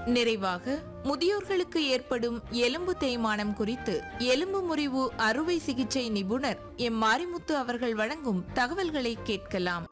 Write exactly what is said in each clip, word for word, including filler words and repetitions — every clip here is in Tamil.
நிறைவாக முதியோர்களுக்கு ஏற்படும் எலும்பு தேய்மானம் குறித்து எலும்பு முறிவு அறுவை சிகிச்சை நிபுணர் எம் மாரிமுத்து அவர்கள் வழங்கும் தகவல்களை கேட்கலாம்.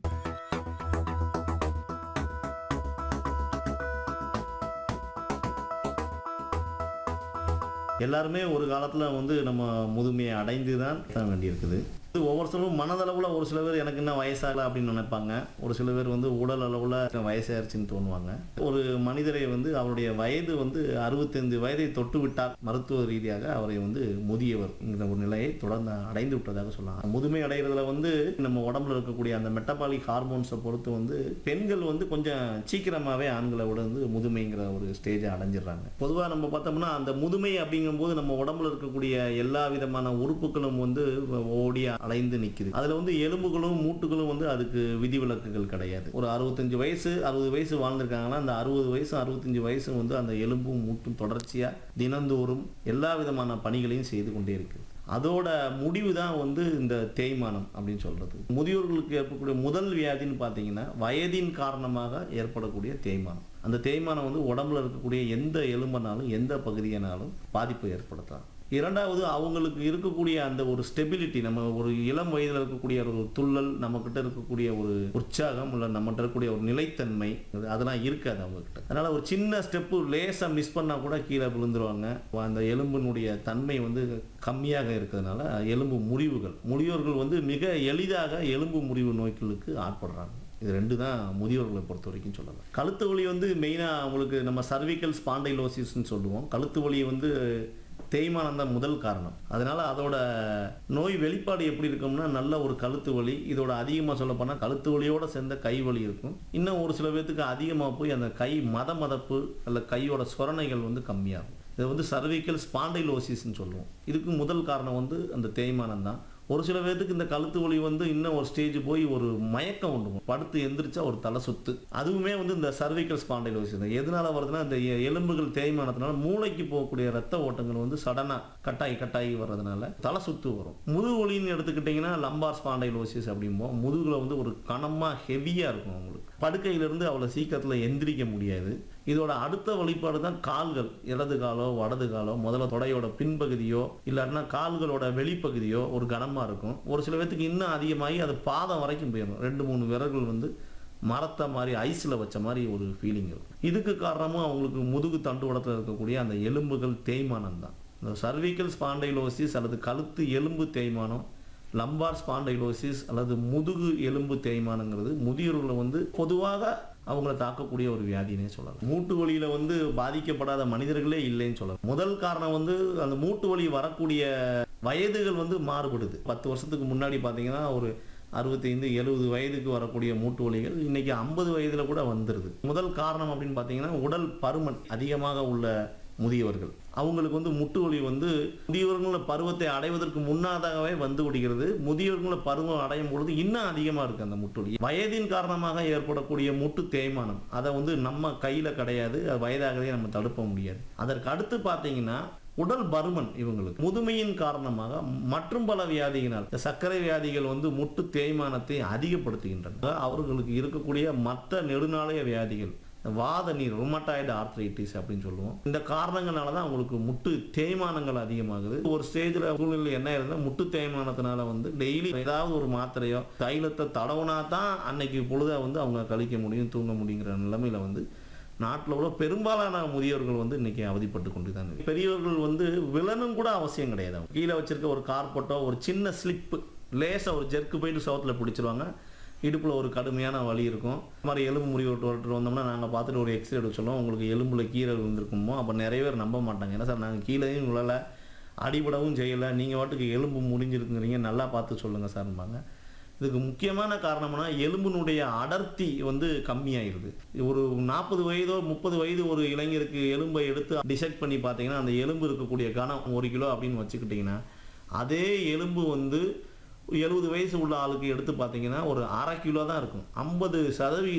எல்லாருமே ஒரு காலத்தில் வந்து நம்ம முதுமையை அடைந்து தான் வேண்டியிருக்குது. ஒவ்வொருத்தரும் மனதளவில் ஒரு சில பேர் எனக்கு என்ன வயசாகலை அப்படின்னு நினைப்பாங்க. ஒரு சில பேர் வந்து உடல் அளவில் வயசாயிருச்சுன்னு தோணுவாங்க. ஒரு மனிதரை வந்து அவருடைய வயது வந்து அறுபத்தைந்து வயதை தொட்டு விட்டால் மருத்துவ ரீதியாக அவரை வந்து முதியவர் என்கிற ஒரு நிலையை தொடர்ந்து அடைந்து விட்டதாக சொல்லலாம். முதுமை அடைகிறதுல வந்து நம்ம உடம்புல இருக்கக்கூடிய அந்த மெட்டபாலிக் ஹார்மோன்ஸை பொறுத்து வந்து பெண்கள் வந்து கொஞ்சம் சீக்கிரமாகவே ஆண்களை விட வந்து முதுமைங்கிற ஒரு ஸ்டேஜை அடைஞ்சிடுறாங்க. பொதுவாக நம்ம பார்த்தோம்னா அந்த முதுமை அப்படிங்கும்போது நம்ம உடம்புல இருக்கக்கூடிய எல்லா விதமான உறுப்புகளும் வந்து ஓடி அலைந்து நிற்குது. அதுல வந்து எலும்புகளும் மூட்டுகளும் வந்து அதுக்கு விதிவிலக்குகள் கிடையாது. ஒரு அறுபத்தஞ்சு வயசு அறுபது வயசு வாழ்ந்திருக்காங்கன்னா அந்த அறுபது வயசு அறுபத்தஞ்சு வயசு வந்து அந்த எலும்பும் மூட்டும் தொடர்ச்சியா தினந்தோறும் எல்லா விதமான பணிகளையும் செய்து கொண்டே இருக்கு. அதோட முடிவு தான் வந்து இந்த தேய்மானம் அப்படின்னு சொல்றது. முதியோர்களுக்கு ஏற்படக்கூடிய முதல் வியாதின்னு பார்த்தீங்கன்னா வயதின் காரணமாக ஏற்படக்கூடிய தேய்மானம். அந்த தேய்மானம் வந்து உடம்புல இருக்கக்கூடிய எந்த எலும்பனாலும் எந்த பகுதியினாலும் பாதிப்பை ஏற்படுத்தலாம். இரண்டாவது, அவங்களுக்கு இருக்கக்கூடிய அந்த ஒரு ஸ்டெபிலிட்டி, நம்ம ஒரு இளம் வயதில் இருக்கக்கூடிய ஒரு துள்ளல், நம்மக்கிட்ட இருக்கக்கூடிய ஒரு உற்சாகம், இல்லை நம்மகிட்ட இருக்கக்கூடிய ஒரு நிலைத்தன்மை, அதெல்லாம் இருக்காது அவங்கக்கிட்ட. அதனால் ஒரு சின்ன ஸ்டெப்பு லேசாக மிஸ் பண்ணால் கூட கீழே விழுந்துருவாங்க. அந்த எலும்பினுடைய தன்மை வந்து கம்மியாக இருக்கிறதுனால எலும்பு முறிவுகள், முதியோர்கள் வந்து மிக எளிதாக எலும்பு முறிவு நோய்களுக்கு ஆட்படுறாங்க. இது ரெண்டு தான் முதியோர்களை பொறுத்த வரைக்கும் சொல்லலாம். கழுத்து வலி வந்து மெயினாக அவங்களுக்கு நம்ம சர்விக்கல் ஸ்பாண்டைலோசிஸ்ன்னு சொல்லுவோம். கழுத்து வலி வந்து தேய்மானம் தான் முதல் காரணம். அதனால அதோட நோய் வெளிப்பாடு எப்படி இருக்கும்னா நல்ல ஒரு கழுத்து வலி, இதோட அதிகமாக சொல்ல போனால் கழுத்து வலியோட சேர்ந்த கை வலி இருக்கும். இன்னும் ஒரு சில பேர்த்துக்கு அதிகமாக போய் அந்த கை மத மதப்பு அல்ல கையோட சொரணைகள் வந்து கம்மியாகும். இதை வந்து சர்விக்கல் ஸ்பாண்டைலோசிஸ்ன்னு சொல்லுவோம். இதுக்கு முதல் காரணம் வந்து அந்த தேய்மானம் தான். ஒரு சில பேருக்கு இந்த கழுத்து வலி வந்து இன்னும் ஒரு ஸ்டேஜ் போய் ஒரு மயக்கம் உண்டு, படுத்து எந்திரிச்சா ஒரு தலை சுத்து, அதுவுமே வந்து இந்த சர்விக்கல் ஸ்பாண்டைலோசிஸ் தான். எதனால வருதுன்னா இந்த எலும்புகள் தேய்மானத்தினால மூளைக்கு போகக்கூடிய ரத்த ஓட்டங்கள் வந்து சடனா கட்டாயி கட்டாயி வர்றதுனால தலை சுத்து வரும். முதுகு வலின்னு எடுத்துக்கிட்டிங்கன்னா லம்பார் ஸ்பாண்டைலோசிஸ் அப்படிம்போம். முதுகுல வந்து ஒரு கனமா ஹெவியா இருக்கும். அவங்களுக்கு படுக்கையிலிருந்து அவ்வளோ சீக்கிரத்தில் எந்திரிக்க முடியாது. இதோட அடுத்த வழிபாடு தான் கால்கள், இடது காலோ வடது காலோ, முதல்ல தொடையோட பின்பகுதியோ இல்லாட்டினா கால்களோட வெளிப்பகுதியோ ஒரு கனமாக இருக்கும். ஒரு சில பேத்துக்கு இன்னும் அதிகமாகி அது பாதம் வரைக்கும் போயிடும். ரெண்டு மூணு விரல்கள் வந்து மரத்தை மாதிரி ஐஸில் வச்ச மாதிரி ஒரு ஃபீலிங் இருக்கும். இதுக்கு காரணமும் அவங்களுக்கு முதுகு தண்டுவடத்தில் இருக்கக்கூடிய அந்த எலும்புகள் தேய்மானம் தான். இந்த சர்விக்கல் ஸ்பாண்டைலோசிஸ் அல்லது கழுத்து எலும்பு தேய்மானம், லம்பார் ஸ்பாண்டைலோசிஸ் அல்லது முதுகு எலும்பு தேய்மானங்கிறது முதியோர்களை வந்து பொதுவாக அவங்கள தாக்கக்கூடிய ஒரு வியாதினே சொல்லலாம். மூட்டு வலியில வந்து பாதிக்கப்படாத மனிதர்களே இல்லைன்னு சொல்லலாம். முதல் காரணம் வந்து அந்த மூட்டு வலி வரக்கூடிய வயதுகள் வந்து மாறுபடுது. பத்து வருஷத்துக்கு முன்னாடி பார்த்தீங்கன்னா ஒரு அறுபத்தைந்து எழுபது வயதுக்கு வரக்கூடிய மூட்டு வலிகள் இன்னைக்கு ஐம்பது வயதுல கூட வந்துடுது. முதல் காரணம் அப்படின்னு பார்த்தீங்கன்னா உடல் பருமன் அதிகமாக உள்ள முதியவர்கள், அவங்களுக்கு வந்து முட்டு வலி வந்து முதியவர்கள பருவத்தை அடைவதற்கு முன்னாதாகவே வந்து விடுகிறது. முதியவர்கள பருவம் அடையும் பொழுது இன்னும் அதிகமாக இருக்குது அந்த முட்டு வலி. வயதின் காரணமாக ஏற்படக்கூடிய முட்டு தேய்மானம் அதை வந்து நம்ம கையில் கிடையாது, அது வயதாகவே நம்ம தடுக்க முடியாது. அதற்கு அடுத்து பார்த்தீங்கன்னா உடல் பருமன், இவங்களுக்கு முதுமையின் காரணமாக மற்றும் பல வியாதிகளால் இந்த சர்க்கரை வியாதிகள் வந்து முட்டு தேய்மானத்தை அதிகப்படுத்துகின்றன. அவர்களுக்கு இருக்கக்கூடிய மற்ற நெடுநாளைய வியாதிகள், வாத நீர் ருமட்டாய்டு ஆர்த்ரைட்டிஸ் அப்படின்னு சொல்லுவோம். இந்த காரணங்களால தான் அவங்களுக்கு முட்டு தேய்மானங்கள் அதிகமாகுது. ஒரு ஸ்டேஜில் சூழ்நிலை என்ன இருந்தால் முட்டு தேய்மானத்தினால வந்து டெய்லி ஏதாவது ஒரு மாத்திரையோ தைலத்தை தடவுனா தான் அன்னைக்கு பொழுதை வந்து அவங்க கழிக்க முடியும், தூங்க முடியுங்கிற நிலைமையில வந்து நாட்டில் உள்ள பெரும்பாலான முதியோர்கள் வந்து இன்னைக்கு அவதிப்பட்டு கொண்டு தான். பெரியவர்கள் வந்து விழனும் கூட அவசியம் கிடையாது. கீழே வச்சிருக்க ஒரு கார்பெட்டோ ஒரு சின்ன ஸ்லிப்பு லேசாக ஒரு ஜெர்க்கு போயிட்டு சவுத்தில் பிடிச்சிருவாங்க. இடுப்பில் ஒரு கடுமையான வலி இருக்கும். இந்த மாதிரி எலும்பு முறிவு விட்டு வந்தோம்னா நாங்கள் பார்த்துட்டு ஒரு எக்ஸ்ரே எடுக்க சொல்லுவோம், உங்களுக்கு எலும்புல கீரை விழுந்திருக்குமோ. அப்போ நிறைய பேர் நம்ப மாட்டாங்க. ஏன்னா சார் நாங்கள் கீழேயும் விழலை, அடிபடவும் செய்யலை, நீங்கள் வாட்டுக்கு எலும்பு முடிஞ்சிருக்குங்கிறீங்க, நல்லா பார்த்து சொல்லுங்கள் சார்பாங்க. இதுக்கு முக்கியமான காரணம்னா எலும்பினுடைய அடர்த்தி வந்து கம்மியாயிருது. ஒரு நாற்பது வயதோ முப்பது வயது ஒரு இளைஞருக்கு எலும்பை எடுத்து டிசெக்ட் பண்ணி பார்த்தீங்கன்னா அந்த எலும்பு இருக்கக்கூடிய கனம் ஒரு கிலோ அப்படின்னு வச்சுக்கிட்டிங்கன்னா அதே எலும்பு வந்து எழுபது வயசு உள்ள ஆளுக்கு எடுத்து பார்த்தீங்கன்னா ஒரு அரை கிலோ தான் இருக்கும். ஐம்பது சதவீதம்